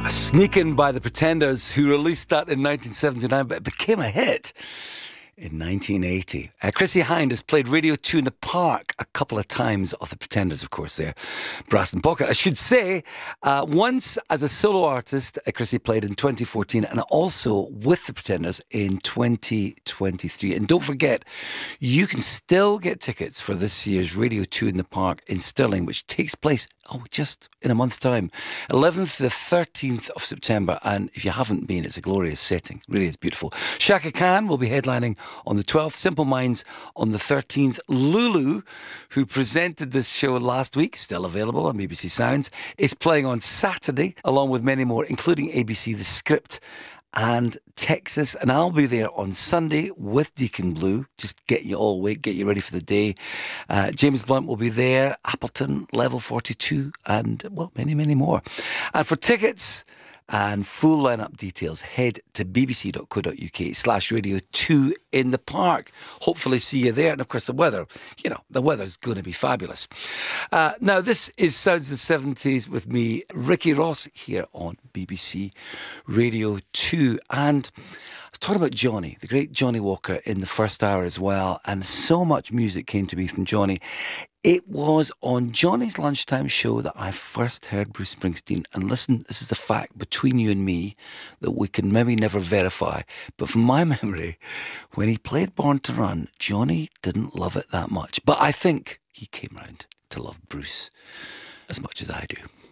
Sneak In by the Pretenders, who released that in 1979, but it became a hit in 1980. Chrissie Hynde has played Radio 2 in the Park a couple of times, of the Pretenders, of course, there. Brass and Pocket. I should say, once as a solo artist, Chrissie played in 2014 and also with the Pretenders in 2023. And don't forget, you can still get tickets for this year's Radio 2 in the Park in Stirling, which takes place, just in a month's time. 11th to the 13th of September. And if you haven't been, it's a glorious setting. Really is beautiful. Shaka Khan will be headlining on the 12th. Simple Minds on the 13th. Lulu, who presented this show last week, still available on BBC Sounds, is playing on Saturday, along with many more, including ABC The Script and Texas. And I'll be there on Sunday with Deacon Blue. Just get you all awake, get you ready for the day. James Blunt will be there, Appleton, Level 42, and, many, many more. And for tickets and full lineup details, head to bbc.co.uk/radio 2 in the Park. Hopefully see you there. And of course the weather, the weather's going to be fabulous. Now this is Sounds of the 70s with me, Ricky Ross, here on BBC Radio 2. And I was talking about Johnny, the great Johnny Walker, in the first hour as well. And so much music came to me from Johnny. It was on Johnny's lunchtime show that I first heard Bruce Springsteen. And listen, this is a fact between you and me that we can maybe never verify. But from my memory, when he played Born to Run, Johnny didn't love it that much. But I think he came round to love Bruce as much as I do.